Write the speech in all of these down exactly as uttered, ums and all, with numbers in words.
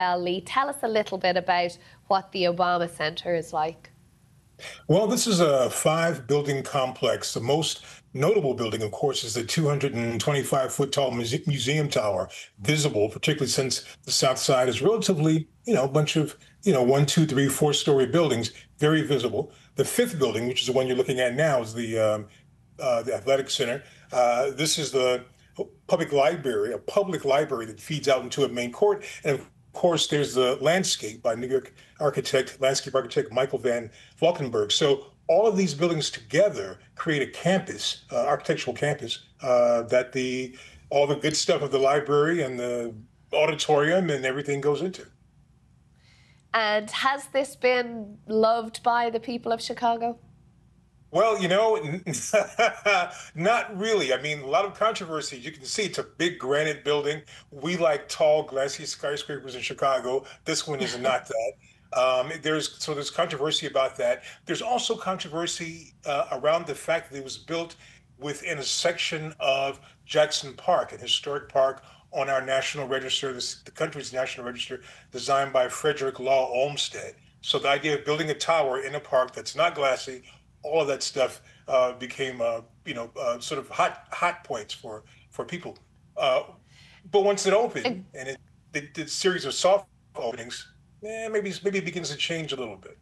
Lee, tell us a little bit about what the Obama Center is like. Well, this is a five building complex. The most notable building, of course, is the two hundred twenty-five foot tall muse- museum tower, visible, particularly since the South Side is relatively, you know, a bunch of, you know, one, two, three, four story buildings, very visible. The fifth building, which is the one you're looking at now, is the, um, uh, the Athletic Center. Uh, this is the public library, a public library that feeds out into a main court. And of course, there's the landscape by New York architect, landscape architect Michael Van Valkenburg. So all of these buildings together create a campus, uh, architectural campus, uh, that the all the good stuff of the library and the auditorium and everything goes into. And has this been loved by the people of Chicago? Well, you know, not really. I mean, a lot of controversy. You can see it's a big granite building. We like tall, glassy skyscrapers in Chicago. This one is not that. Um, there's so there's controversy about that. There's also controversy uh, around the fact that it was built within a section of Jackson Park, an historic park on our national register, this, the country's national register, designed by Frederick Law Olmsted. So the idea of building a tower in a park that's not glassy, all of that stuff uh, became, uh, you know, uh, sort of hot hot points for for people. Uh, but once it opened and it, it did a series of soft openings, eh, maybe maybe it begins to change a little bit.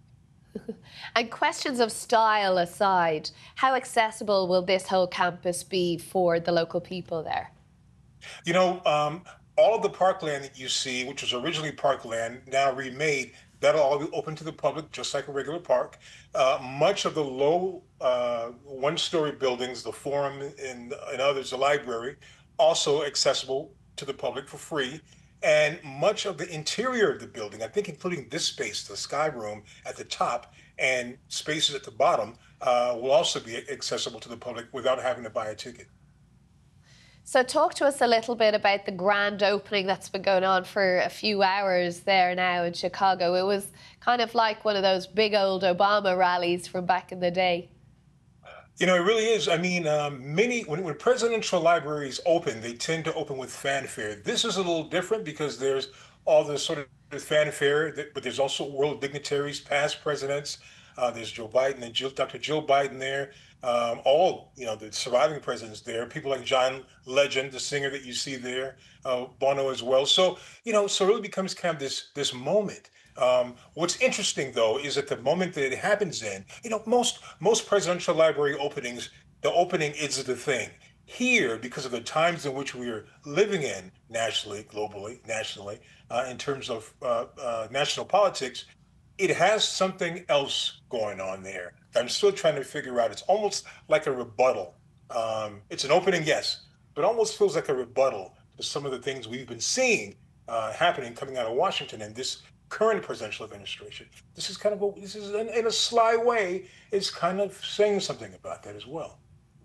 And questions of style aside, how accessible will this whole campus be for the local people there? You know, um, all of the parkland that you see, which was originally parkland, now remade, that'll all be open to the public, just like a regular park. Uh, much of the low uh, one-story buildings, the Forum and, and others, the library, also accessible to the public for free. And much of the interior of the building, I think including this space, the Sky Room at the top, and spaces at the bottom, uh, will also be accessible to the public without having to buy a ticket. So talk to us a little bit about the grand opening that's been going on for a few hours there now in Chicago. It was kind of like one of those big old Obama rallies from back in the day. You know, it really is. I mean, um, many, when, when presidential libraries open, they tend to open with fanfare. This is a little different because there's all this sort of fanfare, that, but there's also world dignitaries, past presidents. Uh, there's Joe Biden and Jill, Doctor Jill Biden there. Um, all, you know, the surviving presidents there. People like John Legend, the singer that you see there, uh, Bono as well. So, you know, so it really becomes kind of this this moment. Um, what's interesting, though, is at the moment that it happens in, you know, most most presidential library openings, the opening is the thing. Here, because of the times in which we are living in nationally, globally, nationally, uh, in terms of uh, uh, national politics, it has something else going on there. I'm still trying to figure out. It's almost like a rebuttal. Um, it's an opening, yes, but almost feels like a rebuttal to some of the things we've been seeing uh, happening coming out of Washington and this current presidential administration. This is kind of a, this is in, in a sly way, it's kind of saying something about that as well.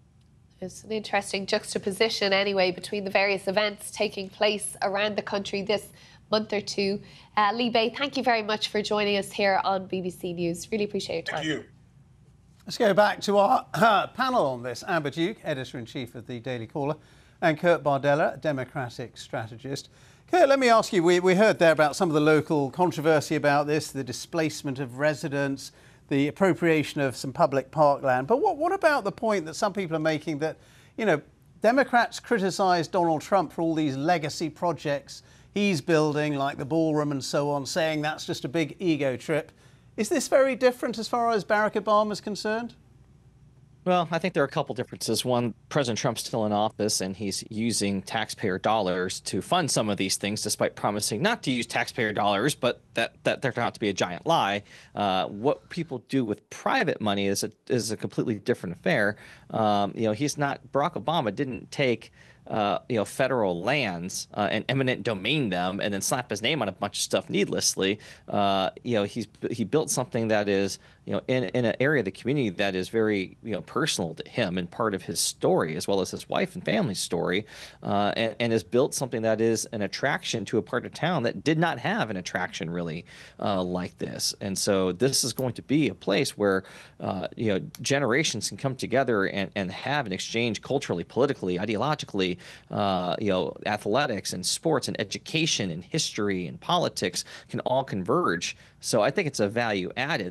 It's an interesting juxtaposition anyway between the various events taking place around the country this month or two. Uh, Lee Bay, thank you very much for joining us here on B B C News. Really appreciate your time. Thank you. Let's go back to our uh, panel on this. Amber Duke, Editor-in-Chief of the Daily Caller, and Kurt Bardella, Democratic strategist. Kurt, let me ask you, we, we heard there about some of the local controversy about this, the displacement of residents, the appropriation of some public parkland. But what, what about the point that some people are making that, you know, Democrats criticise Donald Trump for all these legacy projects he's building, like the ballroom and so on, saying that's just a big ego trip. Is this very different as far as Barack Obama is concerned? Well, I think there are a couple differences. One, President Trump's still in office, and he's using taxpayer dollars to fund some of these things, despite promising not to use taxpayer dollars, but that, that turned out to be a giant lie. Uh, what people do with private money is a, is a completely different affair. Um, you know, he's not, Barack Obama didn't take Uh, you know, federal lands uh, and eminent domain them, and then slap his name on a bunch of stuff needlessly. Uh, you know, he's he built something that is, you know, in, in an area of the community that is very, you know, personal to him and part of his story, as well as his wife and family's story, uh, and, and has built something that is an attraction to a part of town that did not have an attraction really uh, like this. And so this is going to be a place where, uh, you know, generations can come together and, and have an exchange culturally, politically, ideologically, uh, you know, athletics and sports and education and history and politics can all converge. So I think it's a value added